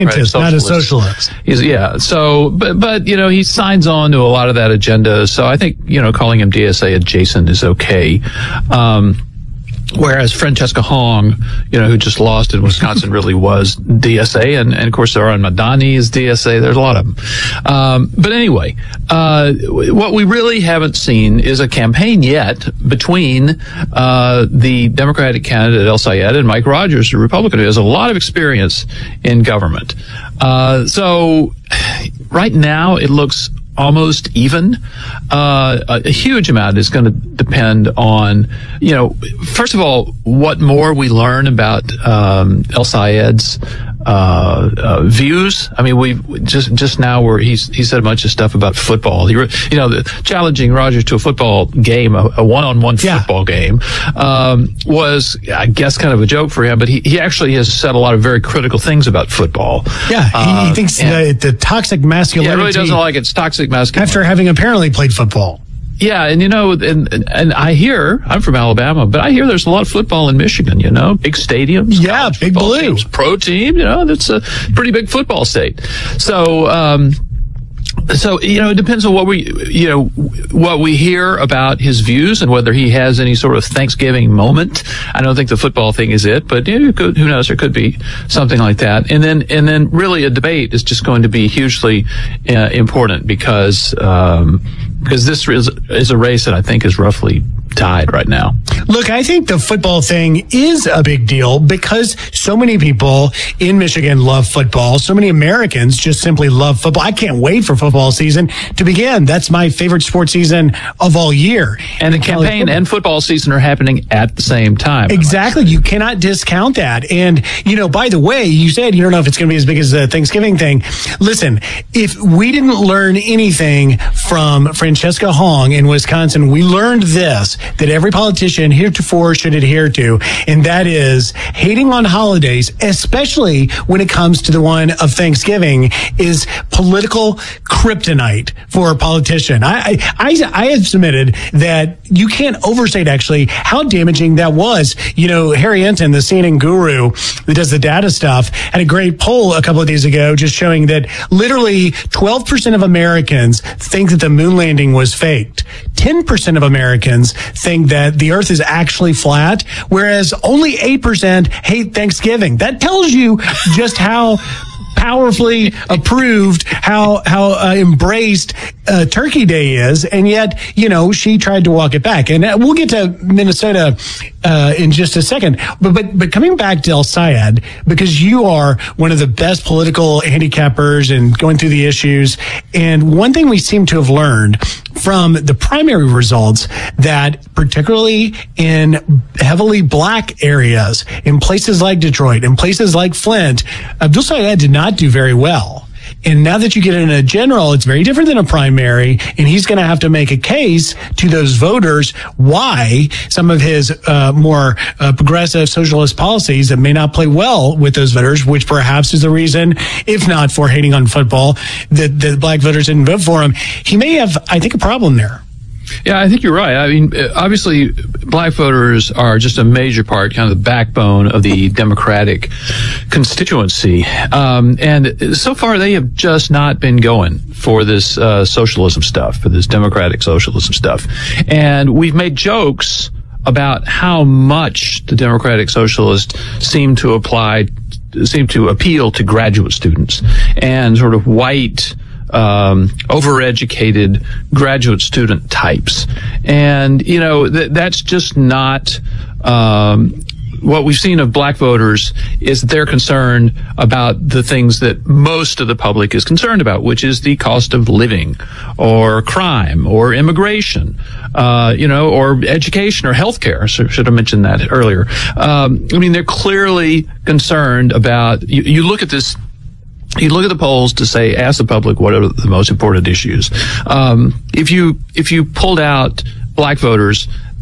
Right? Not a socialist. So, but he signs on to a lot of that agenda. So I think, calling him DSA adjacent is okay. Whereas Francesca Hong, who just lost in Wisconsin, really was DSA. And of course, Zohran Madani is DSA. There's a lot of them. But anyway, what we really haven't seen is a campaign yet between the Democratic candidate El Sayed and Mike Rogers, the Republican, who has a lot of experience in government. So right now, it looks almost even. A huge amount is going to depend on, first of all, what more we learn about El Sayed's views. I mean, we just now where he said a bunch of stuff about football. Challenging Rogers to a football game, a one-on-one football game, was, I guess, kind of a joke for him. But he actually has said a lot of very critical things about football. Yeah, he thinks the toxic masculinity. Yeah, really doesn't like it's toxic masculinity. After having apparently played football. Yeah, and and I hear, I'm from Alabama, but I hear there's a lot of football in Michigan, big stadiums. Yeah, Big Blue. Teams, pro team, that's a pretty big football state. So, it depends on what we hear about his views and whether he has any sort of Thanksgiving moment. I don't think the football thing is it, but who knows? There could be something like that. And then really a debate is just going to be hugely important because this is a race that I think is roughly tied right now. Look, I think the football thing is a big deal because so many people in Michigan love football. So many Americans just simply love football. I can't wait for football season to begin. That's my favorite sports season of all year. And the campaign and football season are happening at the same time. Exactly. You cannot discount that. And, by the way, you said you don't know if it's going to be as big as the Thanksgiving thing. Listen, if we didn't learn anything from Francesca Hong in Wisconsin, we learned this, that every politician heretofore should adhere to, and that is hating on holidays, especially when it comes to the one of Thanksgiving, is political kryptonite for a politician. I have submitted that you can't overstate actually how damaging that was. Harry Enton, the CNN guru that does the data stuff, had a great poll a couple of days ago just showing that literally 12% of Americans think that the moon landing was faked. 10% of Americans think that the earth is actually flat, whereas only 8% hate Thanksgiving. That tells you just how powerfully approved, how embraced Turkey Day is, and yet she tried to walk it back. And we'll get to Minnesota in just a second. But coming back to El Sayed, because you are one of the best political handicappers and going through the issues, and one thing we seem to have learned from the primary results that particularly in heavily black areas, in places like Detroit, in places like Flint, Abdul Sayed did not do very well. And now that you get in a general, it's very different than a primary, and he's going to have to make a case to those voters why some of his more progressive socialist policies that may not play well with those voters, which perhaps is the reason, if not for hating on football, that the black voters didn't vote for him. He may have, I think, a problem there. Yeah, I think you're right. I mean, obviously, black voters are just a major part, kind of the backbone of the Democratic constituency. And so far, they have just not been going for this socialism stuff, for this democratic socialism stuff. And we've made jokes about how much the Democratic Socialists seem to appeal to graduate students and sort of white, overeducated graduate student types. And, that's just not, what we've seen of black voters is they're concerned about the things that most of the public is concerned about, which is the cost of living or crime or immigration, or education or healthcare. So should have mentioned that earlier. They're clearly concerned about, you look at this, you look at the polls to say, ask the public what are the most important issues. If you pulled out black voters,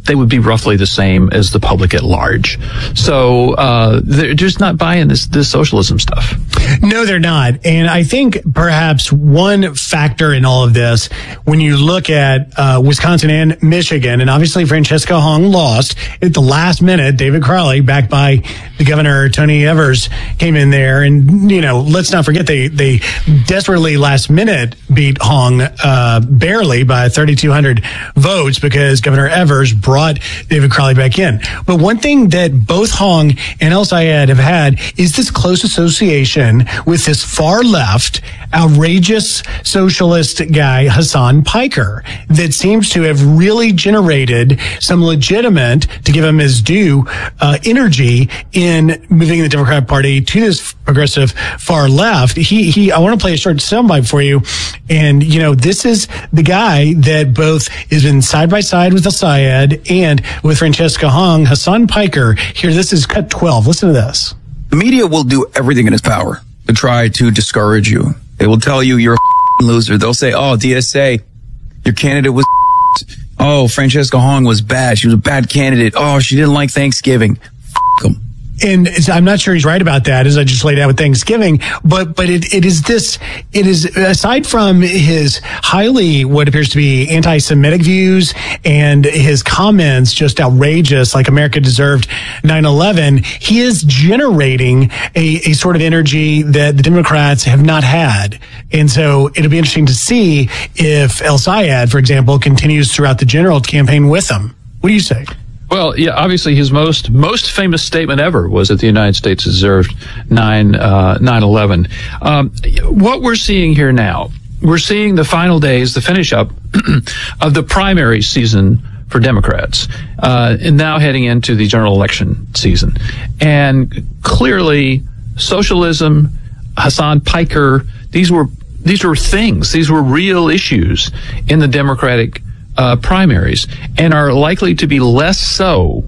they would be roughly the same as the public at large. So they're just not buying this socialism stuff. No, they're not. And I think perhaps one factor in all of this, when you look at Wisconsin and Michigan, and obviously Francesca Hong lost at the last minute. David Crowley, backed by the governor, Tony Evers, came in there. And, let's not forget they desperately last minute beat Hong barely by 3,200 votes because Governor Evers brought David Crowley back in. But one thing that both Hong and El Sayed have had is this close association with this far left, outrageous socialist guy, Hassan Piker, that seems to have really generated some legitimate, to give him his due, energy in moving the Democratic Party to this progressive far left. I want to play a short soundbite for you. And, this is the guy that both has been side by side with El Sayed and with Francesca Hong, Hassan Piker. Here, this is cut 12. Listen to this. The media will do everything in its power to try to discourage you. They will tell you you're a loser. They'll say, oh, DSA, your candidate was oh, Francesca Hong was bad. She was a bad candidate. Oh, she didn't like Thanksgiving. Them. And I'm not sure he's right about that, as I just laid out with Thanksgiving. But it is aside from his highly what appears to be anti-Semitic views and his comments just outrageous, like America deserved 9/11. He is generating a sort of energy that the Democrats have not had, and so it'll be interesting to see if El Sayed, for example, continues throughout the general campaign with him. What do you say? Well, yeah, obviously his most famous statement ever was that the United States deserved 9/11. What we're seeing here now, we're seeing the final days, the finish up of the primary season for Democrats, and now heading into the general election season. And clearly, socialism, Hassan Piker, these were things, these were real issues in the Democratic primaries, and are likely to be less so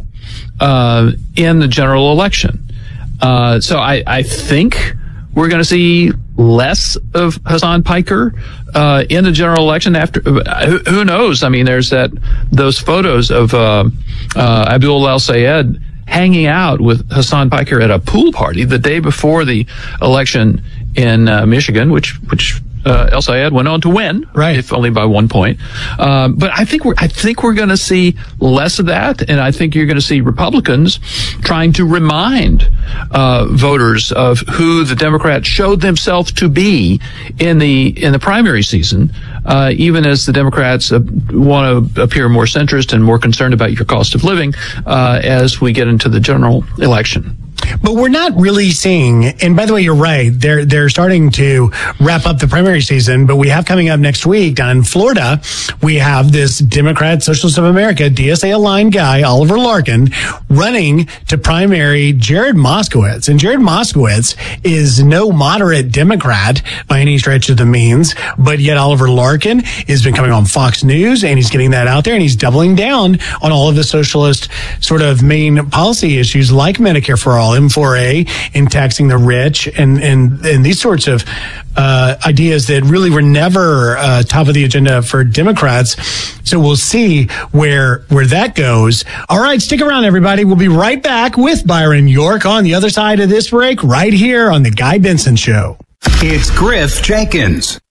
in the general election. So I think we're going to see less of Hassan Piker in the general election. After who knows? I mean, there's those photos of Abdul El Sayed hanging out with Hassan Piker at a pool party the day before the election in Michigan, which El Sayed went on to win, right? If only by 1 point. But I think we're going to see less of that, and I think you're going to see Republicans trying to remind voters of who the Democrats showed themselves to be in the primary season. Even as the Democrats want to appear more centrist and more concerned about your cost of living as we get into the general election. But we're not really seeing, and by the way, you're right, they're starting to wrap up the primary season, but we have coming up next week down in Florida, we have this Democrat Socialist of America, DSA aligned guy, Oliver Larkin, running to primary Jared Moskowitz. And Jared Moskowitz is no moderate Democrat by any stretch of the means, but yet Oliver Larkin has been coming on Fox News, and he's getting that out there, and he's doubling down on all of the socialist sort of main policy issues like Medicare for All, M4A, and taxing the rich, and these sorts of ideas that really were never top of the agenda for Democrats. So we'll see where that goes. All right, stick around, everybody. We'll be right back with Byron York on the other side of this break, right here on The Guy Benson Show. It's Griff Jenkins.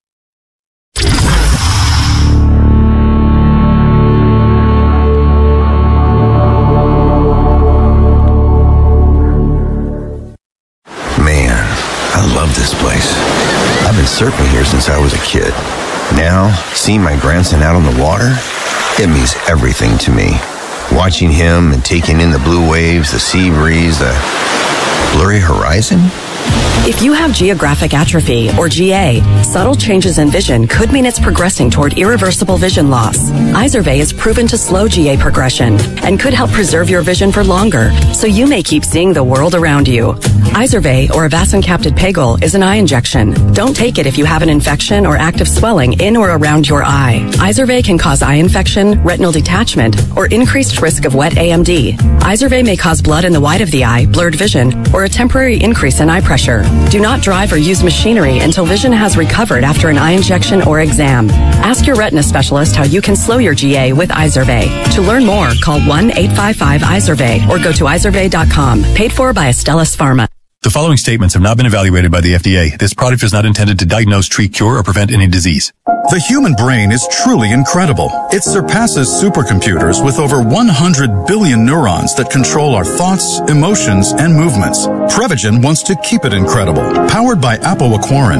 I love this place. I've been surfing here since I was a kid. Now, seeing my grandson out on the water, it means everything to me. Watching him and taking in the blue waves, the sea breeze, the blurry horizon. If you have geographic atrophy, or GA, subtle changes in vision could mean it's progressing toward irreversible vision loss. Izervay is proven to slow GA progression and could help preserve your vision for longer, so you may keep seeing the world around you. Izervay, or avacincaptad pegol, is an eye injection. Don't take it if you have an infection or active swelling in or around your eye. Izervay can cause eye infection, retinal detachment, or increased risk of wet AMD. Izervay may cause blood in the white of the eye, blurred vision, or a temporary increase in eye pressure. Do not drive or use machinery until vision has recovered after an eye injection or exam. Ask your retina specialist how you can slow your GA with Izervay. To learn more, call 1-855-IZERVAY or go to izervay.com. Paid for by Astellas Pharma. The following statements have not been evaluated by the FDA. This product is not intended to diagnose, treat, cure, or prevent any disease. The human brain is truly incredible. It surpasses supercomputers with over 100 billion neurons that control our thoughts, emotions, and movements. Prevagen wants to keep it incredible. Powered by Apoaquarin,